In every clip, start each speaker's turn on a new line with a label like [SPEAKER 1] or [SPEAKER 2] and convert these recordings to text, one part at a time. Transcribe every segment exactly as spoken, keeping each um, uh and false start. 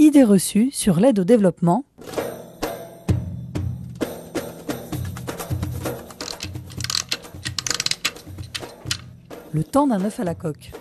[SPEAKER 1] Idées reçues sur l'aide au développement. Le temps d'un œuf à la coque.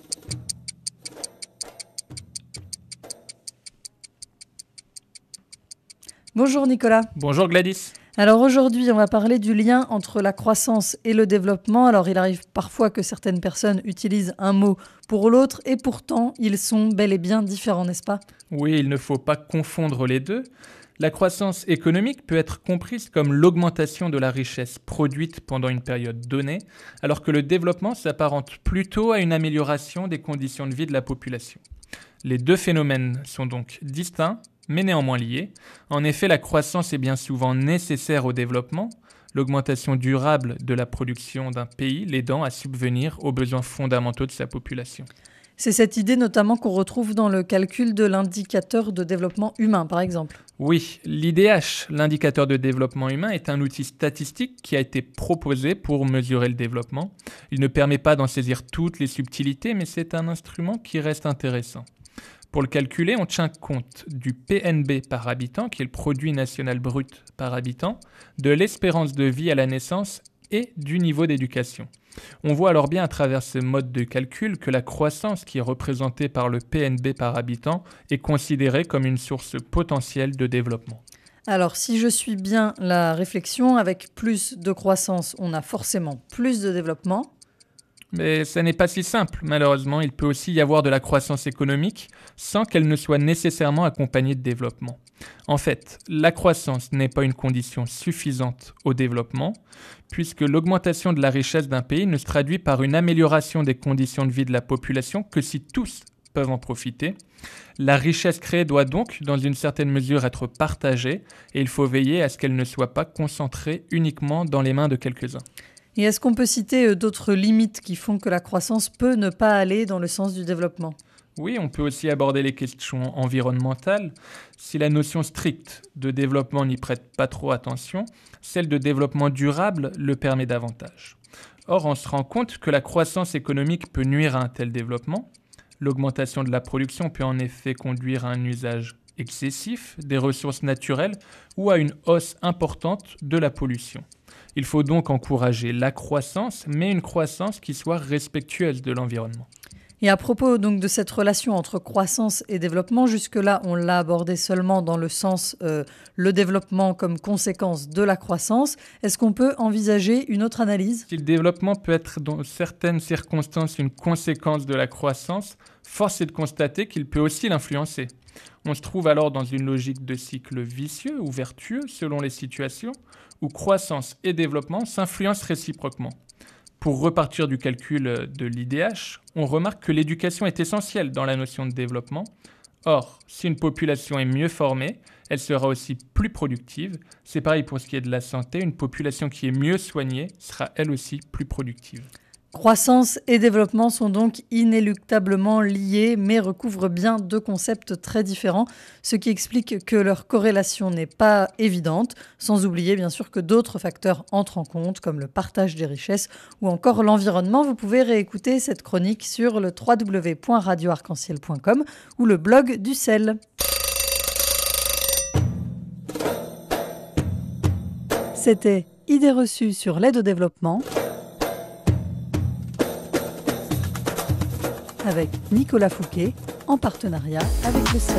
[SPEAKER 1] Bonjour Nicolas.
[SPEAKER 2] Bonjour Gladys.
[SPEAKER 1] Alors aujourd'hui, on va parler du lien entre la croissance et le développement. Alors il arrive parfois que certaines personnes utilisent un mot pour l'autre et pourtant ils sont bel et bien différents, n'est-ce pas ?
[SPEAKER 2] Oui, il ne faut pas confondre les deux. La croissance économique peut être comprise comme l'augmentation de la richesse produite pendant une période donnée, alors que le développement s'apparente plutôt à une amélioration des conditions de vie de la population. Les deux phénomènes sont donc distincts, mais néanmoins liés. En effet, la croissance est bien souvent nécessaire au développement, l'augmentation durable de la production d'un pays l'aidant à subvenir aux besoins fondamentaux de sa population.
[SPEAKER 1] C'est cette idée notamment qu'on retrouve dans le calcul de l'indicateur de développement humain, par exemple.
[SPEAKER 2] Oui, l'I D H, l'indicateur de développement humain, est un outil statistique qui a été proposé pour mesurer le développement. Il ne permet pas d'en saisir toutes les subtilités, mais c'est un instrument qui reste intéressant. Pour le calculer, on tient compte du P N B par habitant, qui est le produit national brut par habitant, de l'espérance de vie à la naissance et du niveau d'éducation. On voit alors bien à travers ce mode de calcul que la croissance qui est représentée par le P N B par habitant est considérée comme une source potentielle de développement.
[SPEAKER 1] Alors si je suis bien la réflexion, avec plus de croissance, on a forcément plus de développement.
[SPEAKER 2] Mais ça n'est pas si simple. Malheureusement, il peut aussi y avoir de la croissance économique sans qu'elle ne soit nécessairement accompagnée de développement. En fait, la croissance n'est pas une condition suffisante au développement, puisque l'augmentation de la richesse d'un pays ne se traduit par une amélioration des conditions de vie de la population que si tous peuvent en profiter. La richesse créée doit donc, dans une certaine mesure, être partagée, et il faut veiller à ce qu'elle ne soit pas concentrée uniquement dans les mains de quelques-uns.
[SPEAKER 1] Et est-ce qu'on peut citer d'autres limites qui font que la croissance peut ne pas aller dans le sens du développement ?
[SPEAKER 2] Oui, on peut aussi aborder les questions environnementales. Si la notion stricte de développement n'y prête pas trop attention, celle de développement durable le permet davantage. Or, on se rend compte que la croissance économique peut nuire à un tel développement. L'augmentation de la production peut en effet conduire à un usage excessif des ressources naturelles ou à une hausse importante de la pollution. Il faut donc encourager la croissance, mais une croissance qui soit respectueuse de l'environnement.
[SPEAKER 1] Et à propos donc de cette relation entre croissance et développement, jusque-là, on l'a abordé seulement dans le sens euh, le développement comme conséquence de la croissance. Est-ce qu'on peut envisager une autre analyse ?
[SPEAKER 2] Si le développement peut être dans certaines circonstances une conséquence de la croissance, force est de constater qu'il peut aussi l'influencer. On se trouve alors dans une logique de cycle vicieux ou vertueux selon les situations, où croissance et développement s'influencent réciproquement. Pour repartir du calcul de l'I D H, on remarque que l'éducation est essentielle dans la notion de développement. Or, si une population est mieux formée, elle sera aussi plus productive. C'est pareil pour ce qui est de la santé, une population qui est mieux soignée sera elle aussi plus productive.
[SPEAKER 1] Croissance et développement sont donc inéluctablement liés, mais recouvrent bien deux concepts très différents, ce qui explique que leur corrélation n'est pas évidente, sans oublier bien sûr que d'autres facteurs entrent en compte, comme le partage des richesses ou encore l'environnement. Vous pouvez réécouter cette chronique sur le w w w point radio arc en ciel point com ou le blog du C E L. C'était Idées reçues sur l'aide au développement, avec Nicolas Fouquet, en partenariat avec le C E L.